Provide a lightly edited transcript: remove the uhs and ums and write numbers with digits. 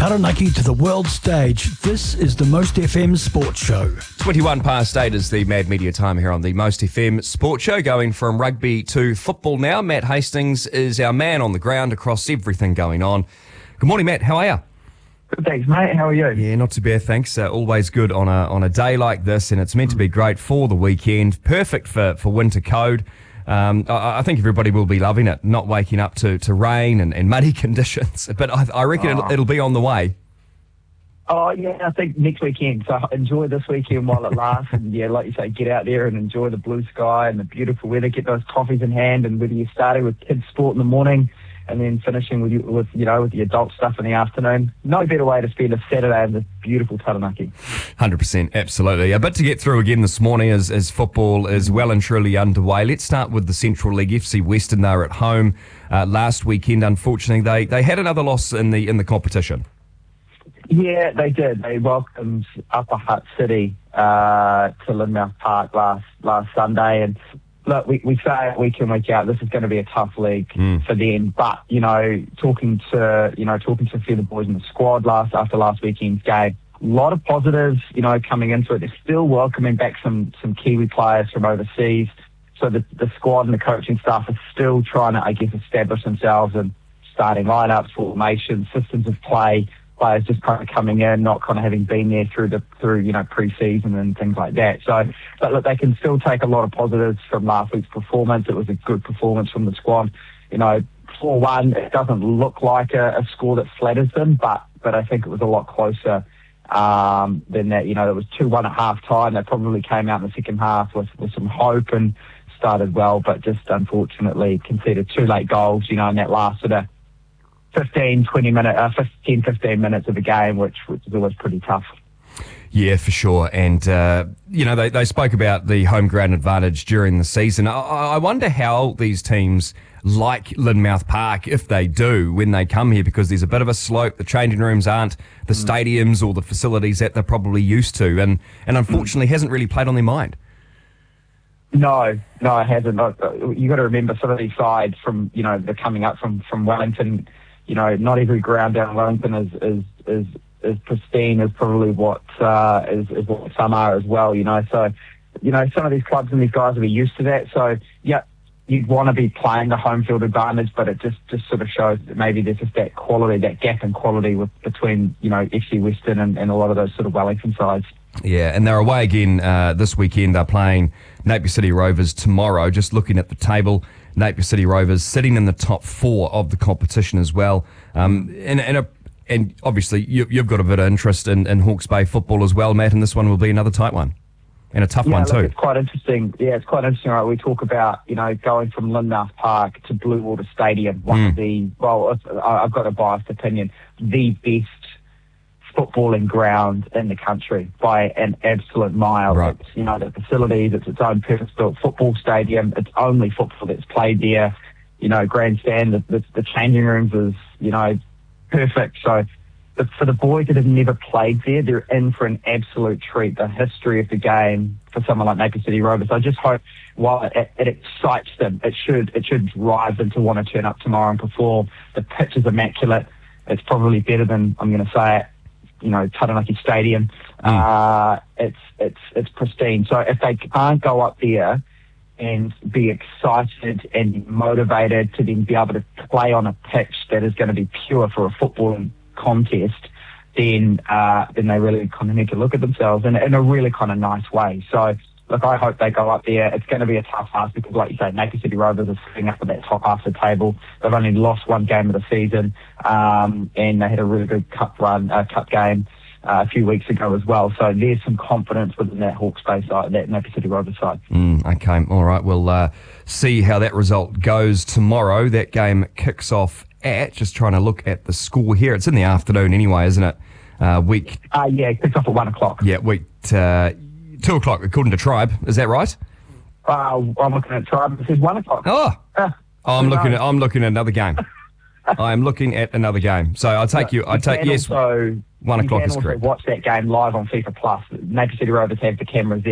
Taranaki to the world stage. This is the Most FM Sports Show. 21 past 8 is the Mad Media time here on the Most FM Sports Show, going from rugby to football now. Matt Hastings is our man on the ground across everything going on. Good morning, Matt. How are you? Good, thanks, mate. How are you? Yeah, not too bad, thanks. Always good on a day like this, and it's meant to be great for the weekend. Perfect for winter code. I think everybody will be loving it, not waking up to rain and muddy conditions. But I reckon it'll be on the way. Oh, yeah, I think next weekend. So enjoy this weekend while it lasts. And, yeah, like you say, get out there and enjoy the blue sky and the beautiful weather. Get those coffees in hand, and whether you're starting with kids' sport in the morning and then finishing with the adult stuff in the afternoon. No better way to spend a Saturday in this beautiful Taranaki. 100%, absolutely. A bit to get through again this morning as football is well and truly underway. Let's start with the Central League. FC Western, they were at home last weekend. Unfortunately, they had another loss in the competition. Yeah, they did. They welcomed Upper Hutt City to Lynmouth Park last Sunday, and look, we say it week in, week out, this is going to be a tough league for them. But, talking to a few of the boys in the squad after last weekend's game, a lot of positives, coming into it. They're still welcoming back some Kiwi players from overseas. So the squad and the coaching staff are still trying to, establish themselves in starting lineups, formation, systems of play. Players just kind of coming in, not kind of having been there through pre-season and things like that. So, but look, they can still take a lot of positives from last week's performance. It was a good performance from the squad. 4-1, it doesn't look like a score that flatters them, but I think it was a lot closer than that. It was 2-1 at half time. They probably came out in the second half with some hope and started well, but just unfortunately conceded 2 late goals, in that last sort of 15 minutes of the game, which is always pretty tough. Yeah, for sure. And, they spoke about the home ground advantage during the season. I wonder how these teams like Lynmouth Park, if they do, when they come here, because there's a bit of a slope. The changing rooms aren't the stadiums or the facilities that they're probably used to. And unfortunately hasn't really played on their mind. No, it hasn't. You got to remember some of these sides from, they're coming up from Wellington. Not every ground down in Wellington is pristine as probably what what some are as well. So, some of these clubs and these guys will be used to that. So, yeah, you'd want to be playing the home field advantage, but it just sort of shows that maybe there's just that quality, that gap in quality between FC Western and a lot of those sort of Wellington sides. Yeah, and they're away again this weekend. They're playing Napier City Rovers tomorrow. Just looking at the table, Napier City Rovers sitting in the top 4 of the competition as well. And obviously you've got a bit of interest in Hawke's Bay football as well, Matt, and this one will be another tight one. And a tough one too. It's quite interesting. Yeah, it's quite interesting, right? We talk about, going from Lynmouth Park to Bluewater Stadium, one of the, I've got a biased opinion, the best footballing ground in the country by an absolute mile. Right. It's, the facilities, it's its own purpose-built football stadium. It's only football that's played there. Grandstand, the changing rooms is, perfect. So for the boys that have never played there, they're in for an absolute treat. The history of the game for someone like Napier City Rovers, I just hope while it excites them, it should drive them to want to turn up tomorrow and perform. The pitch is immaculate. It's probably better than, I'm going to say it, Taranaki Stadium. It's pristine. So if they can't go up there and be excited and motivated to then be able to play on a pitch that is going to be pure for a footballing contest, then they really kind of need to look at themselves in a really kind of nice way. So, look, I hope they go up there. It's going to be a tough task because, like you say, Napier City Rovers are sitting up at that top half of the table. They've only lost 1 game of the season, and they had a really good cup game a few weeks ago as well. So there's some confidence within that Hawke's Bay side, that Napier City Rovers side. Okay, all right. We'll see how that result goes tomorrow. That game kicks off at, just trying to look at the score here. It's in the afternoon anyway, isn't it? Yeah, it kicks off at 1 o'clock. Yeah, 2 o'clock according to Tribe. Is that right? I'm looking at Tribe. It says 1 o'clock. I'm looking at another game. I am looking at another game. So I take yes. 1 o'clock is correct. You can also watch that game live on FIFA Plus. Napier City Rovers have the cameras there.